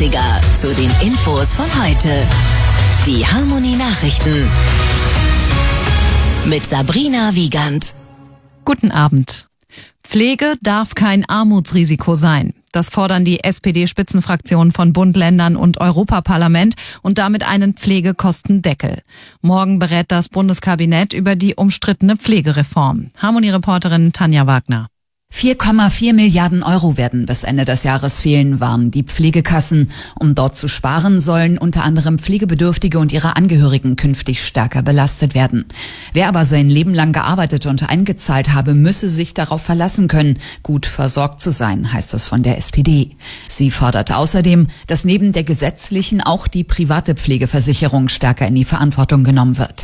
80er zu den Infos von heute. Die Harmonie Nachrichten mit Sabrina Wiegand. Guten Abend. Pflege darf kein Armutsrisiko sein. Das fordern die SPD-Spitzenfraktionen von Bund, Ländern und Europaparlament und damit einen Pflegekostendeckel. Morgen berät das Bundeskabinett über die umstrittene Pflegereform. Harmonie-Reporterin Tanja Wagner. 4,4 Milliarden Euro werden bis Ende des Jahres fehlen, warnen die Pflegekassen. Um dort zu sparen, sollen unter anderem Pflegebedürftige und ihre Angehörigen künftig stärker belastet werden. Wer aber sein Leben lang gearbeitet und eingezahlt habe, müsse sich darauf verlassen können, gut versorgt zu sein, heißt es von der SPD. Sie fordert außerdem, dass neben der gesetzlichen auch die private Pflegeversicherung stärker in die Verantwortung genommen wird.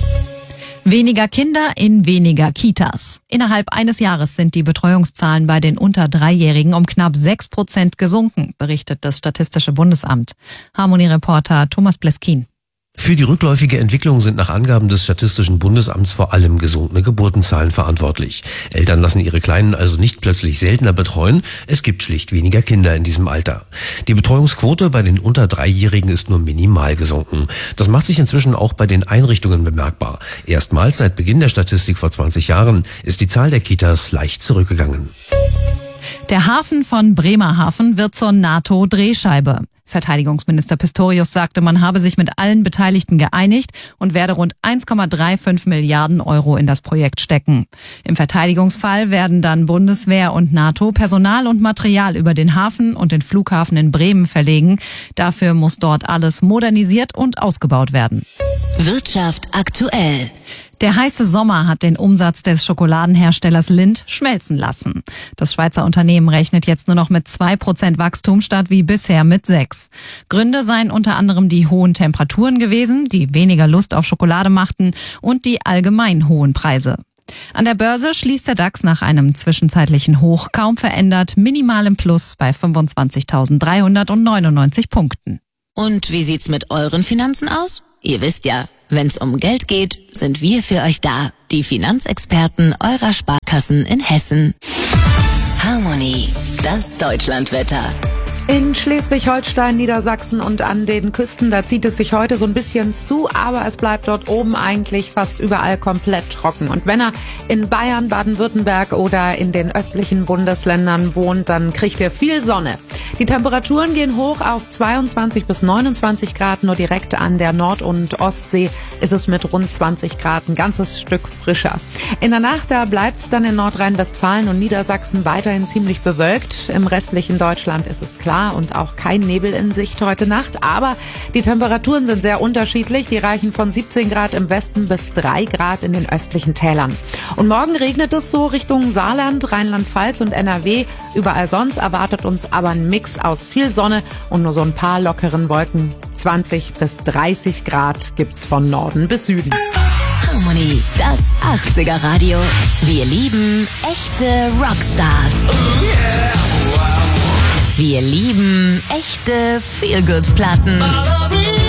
Weniger Kinder in weniger Kitas. Innerhalb eines Jahres sind die Betreuungszahlen bei den unter 3-Jährigen um knapp 6% gesunken, berichtet das Statistische Bundesamt. Harmonie-Reporter Thomas Bleskin. Für die rückläufige Entwicklung sind nach Angaben des Statistischen Bundesamts vor allem gesunkene Geburtenzahlen verantwortlich. Eltern lassen ihre Kleinen also nicht plötzlich seltener betreuen, es gibt schlicht weniger Kinder in diesem Alter. Die Betreuungsquote bei den unter 3-Jährigen ist nur minimal gesunken. Das macht sich inzwischen auch bei den Einrichtungen bemerkbar. Erstmals seit Beginn der Statistik vor 20 Jahren ist die Zahl der Kitas leicht zurückgegangen. Der Hafen von Bremerhaven wird zur NATO-Drehscheibe. Verteidigungsminister Pistorius sagte, man habe sich mit allen Beteiligten geeinigt und werde rund 1,35 Milliarden Euro in das Projekt stecken. Im Verteidigungsfall werden dann Bundeswehr und NATO Personal und Material über den Hafen und den Flughafen in Bremen verlegen. Dafür muss dort alles modernisiert und ausgebaut werden. Wirtschaft aktuell. Der heiße Sommer hat den Umsatz des Schokoladenherstellers Lindt schmelzen lassen. Das Schweizer Unternehmen rechnet jetzt nur noch mit 2% Wachstum statt wie bisher mit 6%. Gründe seien unter anderem die hohen Temperaturen gewesen, die weniger Lust auf Schokolade machten und die allgemein hohen Preise. An der Börse schließt der DAX nach einem zwischenzeitlichen Hoch kaum verändert, minimal im Plus bei 25.399 Punkten. Und wie sieht's mit euren Finanzen aus? Ihr wisst ja, wenn's um Geld geht, sind wir für euch da. Die Finanzexperten eurer Sparkassen in Hessen. Harmonie, das Deutschlandwetter. In Schleswig-Holstein, Niedersachsen und an den Küsten, da zieht es sich heute so ein bisschen zu, aber es bleibt dort oben eigentlich fast überall komplett trocken. Und wenn er in Bayern, Baden-Württemberg oder in den östlichen Bundesländern wohnt, dann kriegt er viel Sonne. Die Temperaturen gehen hoch auf 22 bis 29 Grad, nur direkt an der Nord- und Ostsee ist es mit rund 20 Grad ein ganzes Stück frischer. In der Nacht, da bleibt es dann in Nordrhein-Westfalen und Niedersachsen weiterhin ziemlich bewölkt. Im restlichen Deutschland ist es klar und auch kein Nebel in Sicht heute Nacht, aber die Temperaturen sind sehr unterschiedlich. Die reichen von 17 Grad im Westen bis 3 Grad in den östlichen Tälern. Und morgen regnet es so Richtung Saarland, Rheinland-Pfalz und NRW. Überall sonst erwartet uns aber ein Mix aus viel Sonne und nur so ein paar lockeren Wolken. 20 bis 30 Grad gibt's von Norden bis Süden. Harmonie, das 80er Radio. Wir lieben echte Rockstars. Wir lieben echte Feel-Good-Platten.